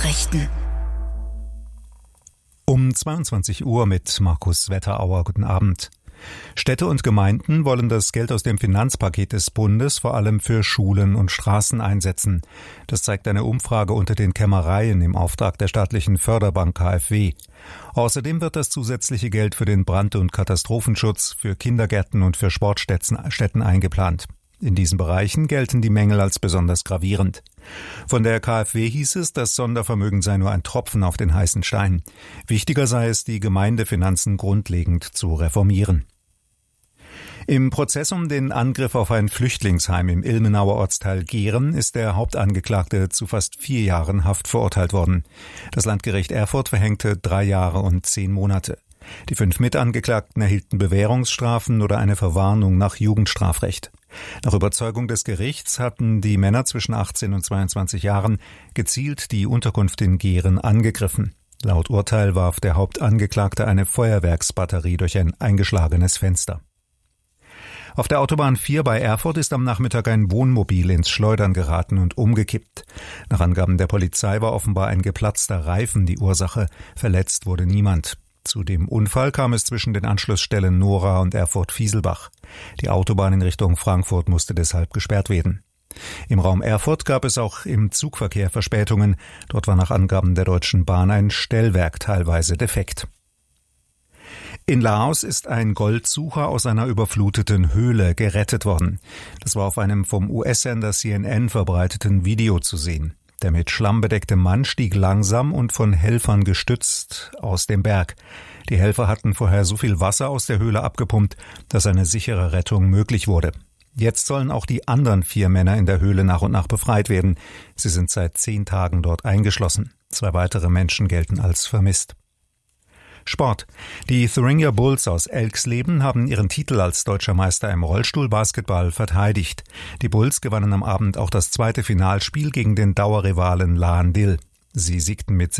Nachrichten. Um 22 Uhr mit Markus Wetterauer. Guten Abend. Städte und Gemeinden wollen das Geld aus dem Finanzpaket des Bundes vor allem für Schulen und Straßen einsetzen. Das zeigt eine Umfrage unter den Kämmereien im Auftrag der staatlichen Förderbank KfW. Außerdem wird das zusätzliche Geld für den Brand- und Katastrophenschutz, für Kindergärten und für Sportstätten eingeplant. In diesen Bereichen gelten die Mängel als besonders gravierend. Von der KfW hieß es, das Sondervermögen sei nur ein Tropfen auf den heißen Stein. Wichtiger sei es, die Gemeindefinanzen grundlegend zu reformieren. Im Prozess um den Angriff auf ein Flüchtlingsheim im Ilmenauer Ortsteil Gehren ist der Hauptangeklagte zu fast 4 Jahren Haft verurteilt worden. Das Landgericht Erfurt verhängte 3 Jahre und 10 Monate. Die 5 Mitangeklagten erhielten Bewährungsstrafen oder eine Verwarnung nach Jugendstrafrecht. Nach Überzeugung des Gerichts hatten die Männer zwischen 18 und 22 Jahren gezielt die Unterkunft in Gehren angegriffen. Laut Urteil warf der Hauptangeklagte eine Feuerwerksbatterie durch ein eingeschlagenes Fenster. Auf der Autobahn 4 bei Erfurt ist am Nachmittag ein Wohnmobil ins Schleudern geraten und umgekippt. Nach Angaben der Polizei war offenbar ein geplatzter Reifen die Ursache. Verletzt wurde niemand. Zu dem Unfall kam es zwischen den Anschlussstellen Nora und Erfurt-Fieselbach. Die Autobahn in Richtung Frankfurt musste deshalb gesperrt werden. Im Raum Erfurt gab es auch im Zugverkehr Verspätungen. Dort war nach Angaben der Deutschen Bahn ein Stellwerk teilweise defekt. In Laos ist ein Goldsucher aus einer überfluteten Höhle gerettet worden. Das war auf einem vom US-Sender CNN verbreiteten Video zu sehen. Der mit Schlamm bedeckte Mann stieg langsam und von Helfern gestützt aus dem Berg. Die Helfer hatten vorher so viel Wasser aus der Höhle abgepumpt, dass eine sichere Rettung möglich wurde. Jetzt sollen auch die anderen 4 Männer in der Höhle nach und nach befreit werden. Sie sind seit 10 Tagen dort eingeschlossen. 2 weitere Menschen gelten als vermisst. Sport. Die Thuringia Bulls aus Elxleben haben ihren Titel als deutscher Meister im Rollstuhlbasketball verteidigt. Die Bulls gewannen am Abend auch das 2. Finalspiel gegen den Dauerrivalen Lahn-Dill. Sie siegten mit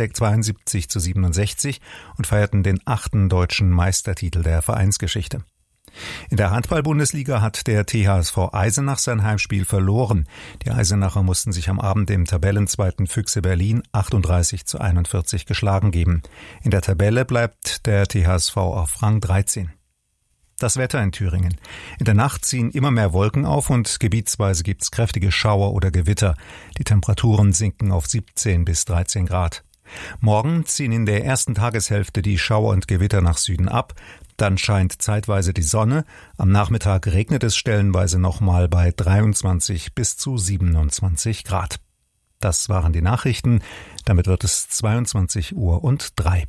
72-67 und feierten den 8. deutschen Meistertitel der Vereinsgeschichte. In der Handball-Bundesliga hat der THSV Eisenach sein Heimspiel verloren. Die Eisenacher mussten sich am Abend im Tabellenzweiten Füchse Berlin 38-41 geschlagen geben. In der Tabelle bleibt der THSV auf Rang 13. Das Wetter in Thüringen. In der Nacht ziehen immer mehr Wolken auf und gebietsweise gibt's kräftige Schauer oder Gewitter. Die Temperaturen sinken auf 17 bis 13 Grad. Morgen ziehen in der ersten Tageshälfte die Schauer und Gewitter nach Süden ab. Dann scheint zeitweise die Sonne. Am Nachmittag regnet es stellenweise nochmal bei 23 bis zu 27 Grad. Das waren die Nachrichten. Damit wird es 22:03 Uhr.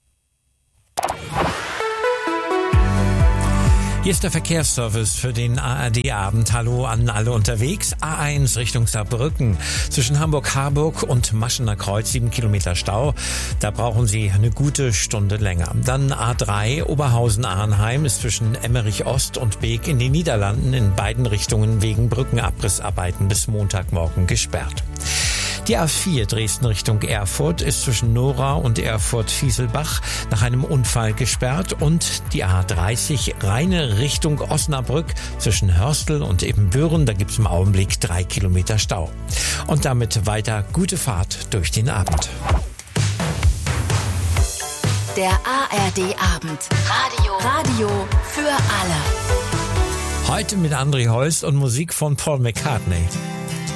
Hier ist der Verkehrsservice für den ARD-Abend. Hallo an alle unterwegs. A1 Richtung Saarbrücken. Zwischen Hamburg-Harburg und Maschener Kreuz 7 Kilometer Stau. Da brauchen Sie eine gute Stunde länger. Dann A3 Oberhausen-Arnheim ist zwischen Emmerich-Ost und Beek in den Niederlanden in beiden Richtungen wegen Brückenabrissarbeiten bis Montagmorgen gesperrt. Die A4 Dresden Richtung Erfurt ist zwischen Nora und Erfurt-Fieselbach nach einem Unfall gesperrt und die A30 Rheine Richtung Osnabrück zwischen Hörstel und Ebenbüren, da gibt es im Augenblick 3 Kilometer Stau. Und damit weiter gute Fahrt durch den Abend. Der ARD-Abend. Radio für alle. Heute mit André Holst und Musik von Paul McCartney.